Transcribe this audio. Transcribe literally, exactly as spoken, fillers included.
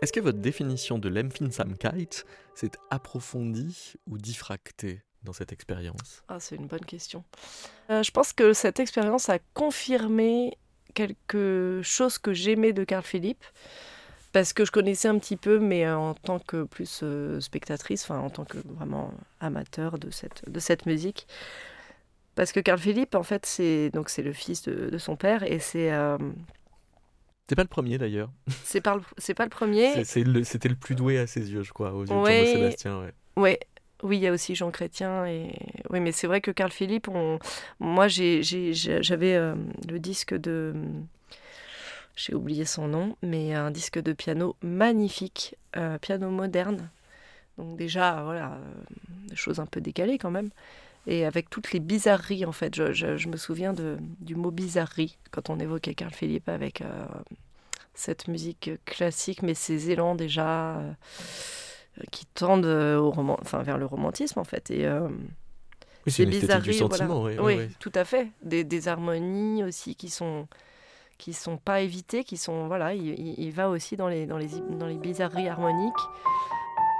Est-ce que votre définition de l'Empfindsamkeit s'est approfondie ou diffractée dans cette expérience? Ah, c'est une bonne question. Euh, je pense que cette expérience a confirmé quelque chose que j'aimais de Carl Philipp, parce que je connaissais un petit peu, mais euh, en tant que plus euh, spectatrice, enfin en tant que vraiment amateur de cette, de cette musique. Parce que Carl Philipp, en fait, c'est, donc, c'est le fils de, de son père, et c'est, euh, C'est pas le premier d'ailleurs. c'est, pas le, c'est pas le C'est, premier. c'est le- c'était le plus doué à ses yeux, je crois, aux yeux de Jean de Ouais, Sébastien. Ouais. ouais. Oui, il y a aussi Jean Chrétien. Et... Oui, mais c'est vrai que Carl Philipp, on... moi, j'ai, j'ai, j'ai- j'avais euh, le disque de... J'ai oublié son nom, mais un disque de piano magnifique, euh, piano moderne. Donc déjà, voilà, euh, des choses un peu décalées quand même. Et avec toutes les bizarreries, en fait. Je, je- je me souviens de, du mot bizarrerie quand on évoquait Carl Philipp avec euh, cette musique classique, mais ces élans déjà euh, qui tendent euh, au roman... enfin, vers le romantisme, en fait. Et euh, Oui, c'est ces une esthétique du bizarreries, voilà. sentiment, oui, oui, Oui, oui. tout à fait. Des, des harmonies aussi qui sont qui sont pas évitées, qui sont voilà, il, il- il va aussi dans les dans les dans les bizarreries harmoniques.